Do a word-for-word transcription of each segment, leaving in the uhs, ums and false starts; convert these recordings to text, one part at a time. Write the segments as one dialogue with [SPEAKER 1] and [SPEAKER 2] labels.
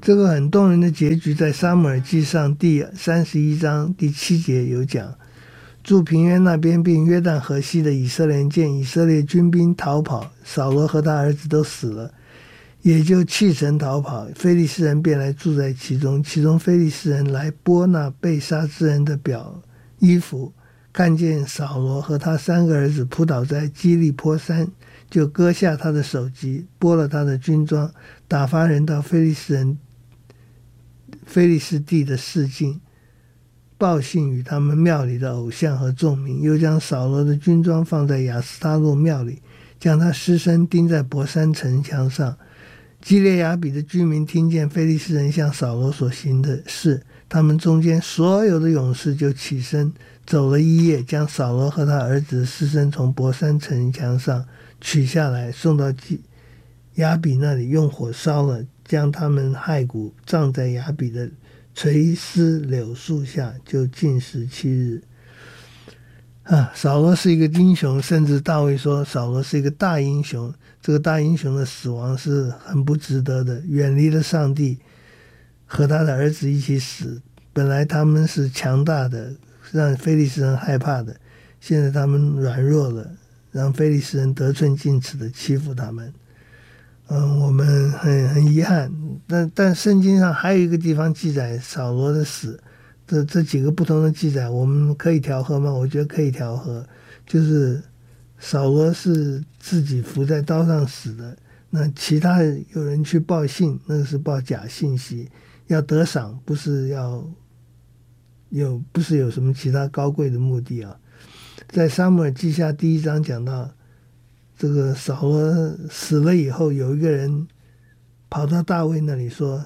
[SPEAKER 1] 这个很动人的结局在撒母耳记上第三十一章第七节有讲，住平原那边并约旦河西的以色列人见以色列军兵逃跑，扫罗和他儿子都死了，也就弃城逃跑，非利士人便来住在其中。其中非利士人来剥那被杀之人的表衣服，看见扫罗和他三个儿子扑倒在基利坡山，就割下他的首级，剥了他的军装，打发人到非利士人非利士地的示境，报信与他们庙里的偶像和众民，又将扫罗的军装放在亚斯他洛庙里，将他尸身钉在伯山城墙上。基列雅比的居民听见非利士人向扫罗所行的事，他们中间所有的勇士就起身走了一夜，将扫罗和他儿子的尸身从伯山城墙上取下来，送到基雅比那里，用火烧了，将他们骸骨葬在雅比的垂丝柳树下，就禁食七日。啊，扫罗是一个英雄，甚至大卫说扫罗是一个大英雄。这个大英雄的死亡是很不值得的，远离了上帝，和他的儿子一起死。本来他们是强大的，让非利士人害怕的，现在他们软弱了，让非利士人得寸进尺的欺负他们。嗯，我们很很遗憾，但但圣经上还有一个地方记载扫罗的死，这这几个不同的记载，我们可以调和吗？我觉得可以调和，就是扫罗是自己伏在刀上死的，那其他有人去报信，那个是报假信息，要得赏，不是要有不是有什么其他高贵的目的啊。在撒母耳记下第一章讲到，这个扫罗死了以后，有一个人跑到大卫那里说，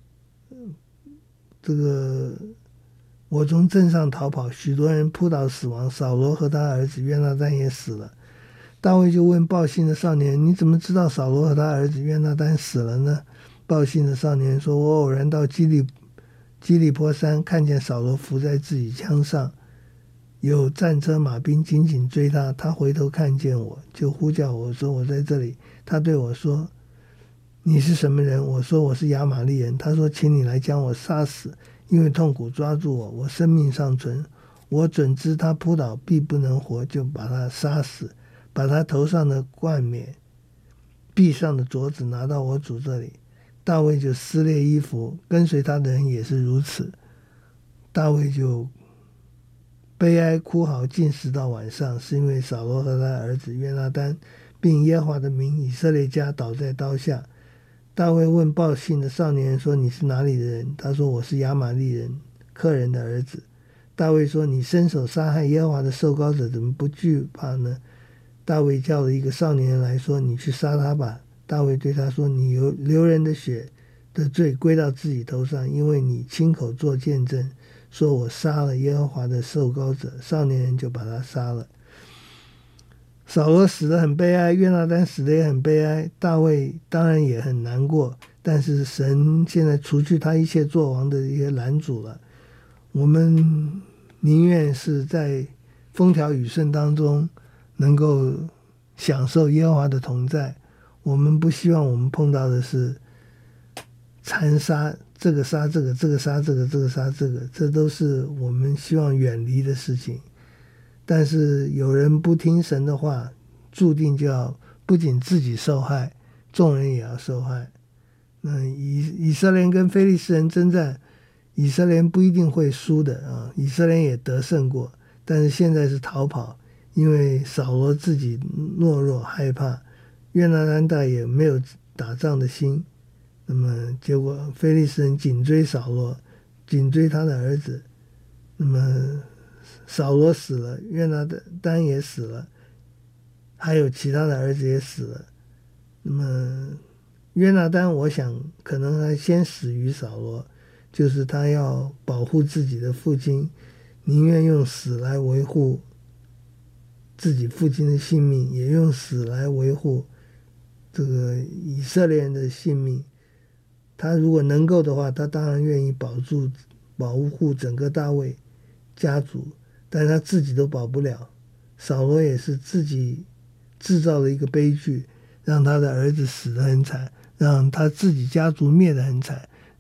[SPEAKER 1] 这个我从镇上逃跑，许多人扑倒死亡，扫罗和他儿子约拿单也死了。大卫就问报信的少年，你怎么知道扫罗和他儿子约拿单死了呢？报信的少年说，我偶然到基利基利坡山，看见扫罗伏在自己枪上，有战车马兵紧紧追他，他回头看见我，就呼叫我说我在这里。他对我说，你是什么人？我说我是亚玛利人。他说，请你来将我杀死，因为痛苦抓住我，我生命尚存，我准知他扑倒必不能活，就把他杀死，把他头上的冠冕臂上的镯子拿到我主这里。大卫就撕裂衣服，跟随他的人也是如此。大卫就悲哀哭嚎，进食到晚上，是因为扫罗和他儿子约拿单并耶和华的名以色列家倒在刀下。大卫问报信的少年人说，你是哪里的人？他说，我是亚玛利人客人的儿子。大卫说，你伸手杀害耶和华的受膏者，怎么不惧怕呢？大卫叫了一个少年人来说，你去杀他吧。大卫对他说，你有流人的血的罪归到自己头上，因为你亲口做见证，说我杀了耶和华的受膏者。少年人就把他杀了。扫罗死得很悲哀，约拿单死得也很悲哀，大卫当然也很难过，但是神现在除去他一切作王的一些拦阻了。我们宁愿是在风调雨顺当中能够享受耶和华的同在，我们不希望我们碰到的是残杀，这个杀这个，这个杀这个，这个杀这个，这都是我们希望远离的事情。但是有人不听神的话，注定就要不仅自己受害，众人也要受害。那以以色列人跟非利士人征战，以色列人不一定会输的啊，以色列人也得胜过，但是现在是逃跑，因为扫罗自己懦弱害怕，约拿单大也没有打仗的心，那么结果非利士人紧追扫罗，紧追他的儿子，那么扫罗死了，约拿单也死了，还有其他的儿子也死了。那么约拿单我想可能还先死于扫罗，就是他要保护自己的父亲，宁愿用死来维护自己父亲的性命，也用死来维护这个以色列人的性命。他如果能够的话，他当然愿意保住保护整个大卫家族，但是他自己都保不了。扫罗也是自己制造了一个悲剧，让他的儿子死得很惨，让他自己家族灭得很惨，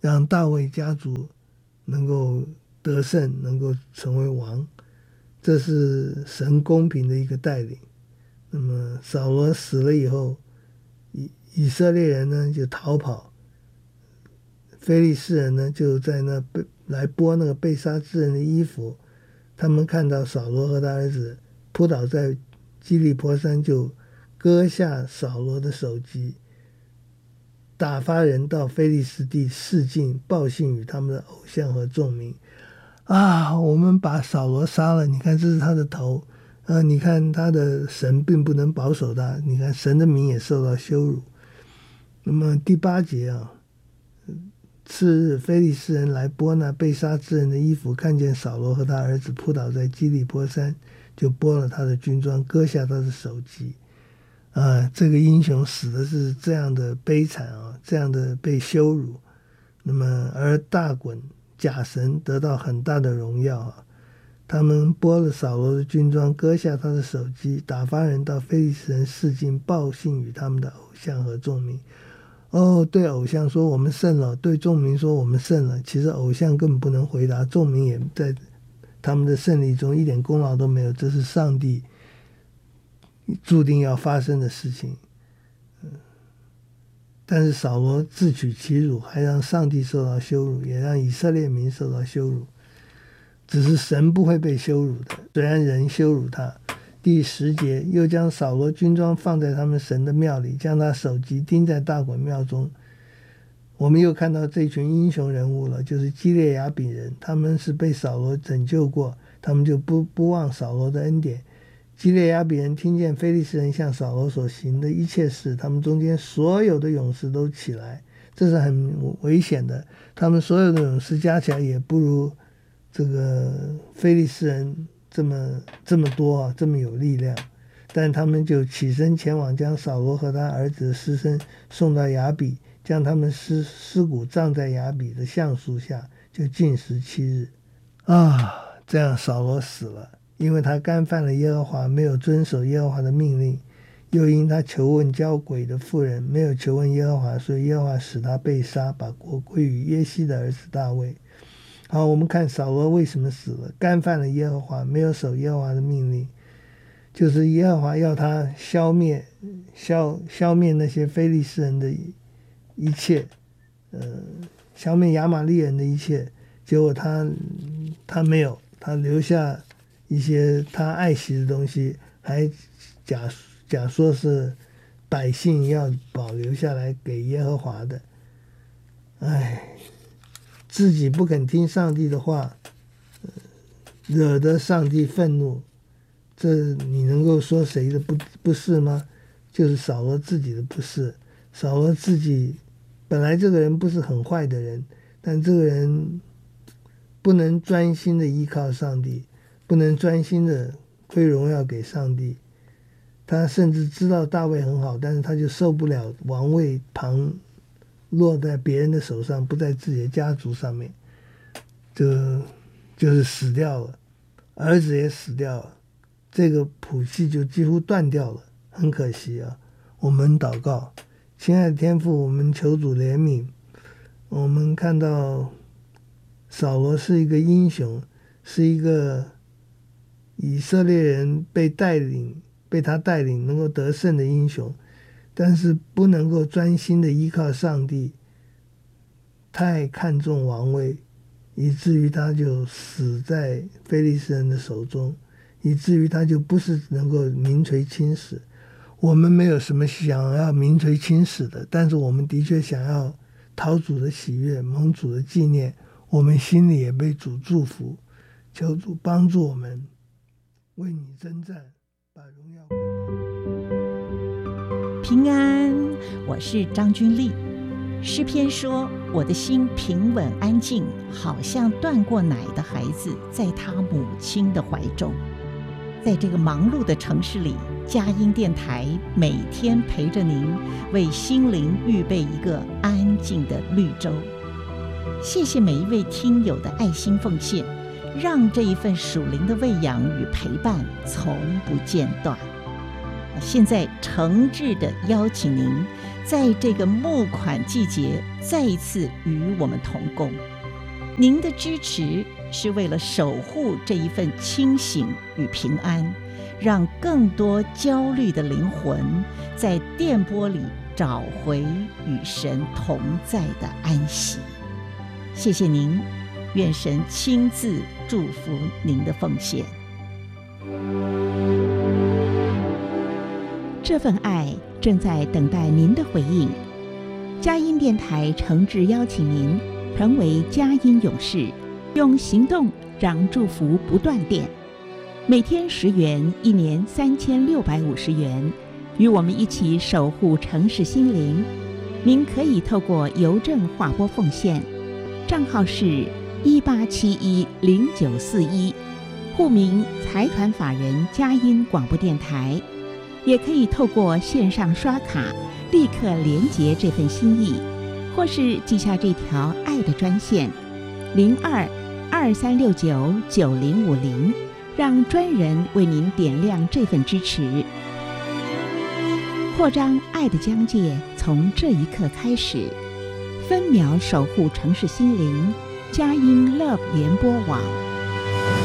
[SPEAKER 1] 让大卫家族能够得胜，能够成为王，这是神公平的一个带领。那么扫罗死了以后，以以色列人呢就逃跑，非利士人呢就在那被来剥那个被杀之人的衣服，他们看到扫罗和他儿子扑倒在基利波山，就割下扫罗的首级，打发人到非利士地示尽，报信与他们的偶像和众民。啊，我们把扫罗杀了，你看这是他的头，呃，你看他的神并不能保守他，你看神的名也受到羞辱。那么第八节啊，次日非利士人来剥那被杀之人的衣服，看见扫罗和他儿子扑倒在基利波山，就剥了他的军装，割下他的首级。啊，这个英雄死的是这样的悲惨啊，这样的被羞辱。那么而大衮假神得到很大的荣耀啊，他们剥了扫罗的军装，割下他的首级，打发人到非利士人示尽，报信与他们的偶像和众民。哦，对偶像说我们胜了，对众民说我们胜了，其实偶像根本不能回答，众民也在他们的胜利中一点功劳都没有，这是上帝注定要发生的事情。但是扫罗自取其辱，还让上帝受到羞辱，也让以色列民受到羞辱。只是神不会被羞辱的，虽然人羞辱他。第十节，又将扫罗军装放在他们神的庙里，将他首级钉在大衮庙中。我们又看到这群英雄人物了，就是基列雅比人，他们是被扫罗拯救过，他们就不不忘扫罗的恩典。基列雅比人听见非利士人向扫罗所行的一切事，他们中间所有的勇士都起来，这是很危险的。他们所有的勇士加起来也不如这个非利士人这么这么多啊，这么有力量。但他们就起身前往，将扫罗和他儿子的尸身送到雅比，将他们尸尸骨葬在雅比的橡树下，就禁食七日。啊，这样扫罗死了。因为他干犯了耶和华，没有遵守耶和华的命令，又因他求问交鬼的妇人，没有求问耶和华，所以耶和华使他被杀，把国归于耶西的儿子大卫。好，我们看扫罗为什么死了，干犯了耶和华，没有守耶和华的命令，就是耶和华要他消灭消消灭那些非利士人的一切，呃，消灭亚玛力人的一切，结果他他没有，他留下一些他爱惜的东西，还假假说是百姓要保留下来给耶和华的。哎，自己不肯听上帝的话，惹得上帝愤怒，这你能够说谁的不不是吗？就是扫罗自己的不是。扫罗自己本来这个人不是很坏的人，但这个人不能专心的依靠上帝，不能专心的归荣耀给上帝。他甚至知道大卫很好，但是他就受不了王位旁落在别人的手上，不在自己的家族上面，就就是死掉了，儿子也死掉了，这个谱系就几乎断掉了，很可惜啊。我们祷告，亲爱的天父，我们求主怜悯。我们看到扫罗是一个英雄，是一个以色列人被带领被他带领能够得胜的英雄，但是不能够专心的依靠上帝，太看重王位，以至于他就死在非利士人的手中，以至于他就不是能够名垂青史。我们没有什么想要名垂青史的，但是我们的确想要讨主的喜悦，蒙主的纪念，我们心里也被主祝福。求主帮助我们，为你征战，把荣耀归你。
[SPEAKER 2] 平安，我是张君丽。诗篇说，我的心平稳安静，好像断过奶的孩子在他母亲的怀中。在这个忙碌的城市里，佳音电台每天陪着您，为心灵预备一个安静的绿洲。谢谢每一位听友的爱心奉献，让这一份属灵的喂养与陪伴从不间断。现在诚挚地邀请您， 在这个募款季节再一次与我们同工。您的支持是为了守护这一份清醒与平安，让更多焦虑的灵魂在电波里找回与神同在的安息。谢谢您，愿神亲自祝福您的奉献。
[SPEAKER 3] 这份爱正在等待您的回应。佳音电台诚挚邀请您成为佳音勇士，用行动让祝福不断电。每天十元，一年三千六百五十元，与我们一起守护城市心灵。您可以透过邮政划拨奉献，账号是一八七一零九四一，户名财团法人佳音广播电台。也可以透过线上刷卡立刻连结这份心意，或是记下这条爱的专线零二二三六九九零五零，让专人为您点亮这份支持。扩张爱的疆界，从这一刻开始，分秒守护城市心灵。佳音 Love 联播网。